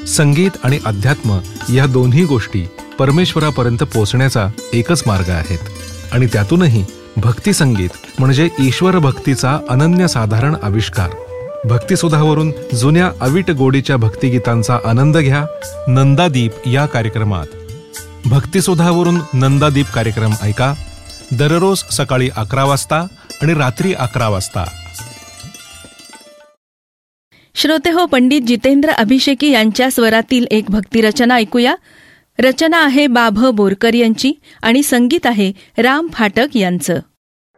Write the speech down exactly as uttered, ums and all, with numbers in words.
संगीत आणि अध्यात्म या दोन्ही गोष्टी परमेश्वरापर्यंत पोहोचण्याचा एकच मार्ग आहेत आणि त्यातूनही भक्ती संगीत म्हणजे ईश्वर भक्तीचा अनन्यसाधारण आविष्कार. भक्तिसुधावरून जुन्या अवीट गोडीच्या भक्तिगीतांचा आनंद घ्या नंदादीप या कार्यक्रमात. भक्तिसुधावरून नंदादीप कार्यक्रम ऐका दररोज सकाळी अकरा वाजता आणि रात्री अकरा वाजता. श्रोते हो, पंडित जितेंद्र अभिषेकी यांच्या स्वरातील एक भक्तिरचना ऐकूया. रचना आहे बाभ बोरकर यांची आणि संगीत आहे राम फाटक यांचं.